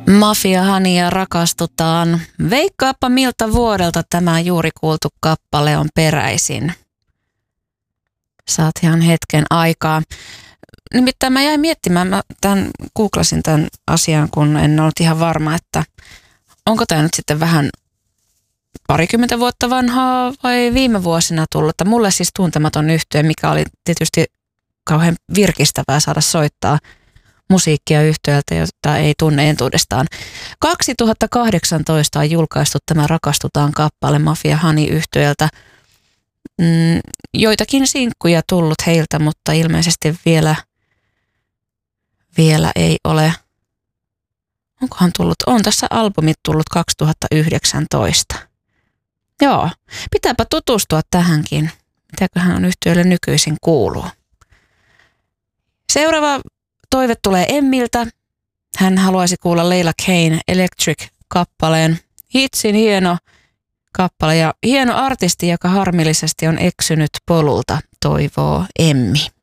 Mafia Honey ja rakastutaan. Veikkaappa miltä vuodelta tämä juuri kuultu kappale on peräisin. Saat ihan hetken aikaa. Nimittäin mä jäin miettimään, mä googlasin tämän asian, kun en ollut ihan varma, että onko tämä nyt sitten vähän parikymmentä vuotta vanhaa vai viime vuosina tullut. Mulle siis tuntematon yhtye, mikä oli tietysti kauhean virkistävää saada soittaa musiikkia yhtyeeltä, jota ei tunne entuudestaan. 2018 on julkaistu tämä Rakastutaan kappale Mafia Honey yhtyeeltä. Joitakin sinkkuja tullut heiltä, mutta ilmeisesti vielä ei ole. Onkohan tullut? On tässä albumit tullut 2019. Joo, pitääpä tutustua tähänkin. Mitäköhän yhtyeelle nykyisin kuuluu. Seuraava toive tulee Emmiltä. Hän haluaisi kuulla Leila Kane Electric-kappaleen. Hitsin hieno kappale ja hieno artisti, joka harmillisesti on eksynyt polulta, toivoo Emmi.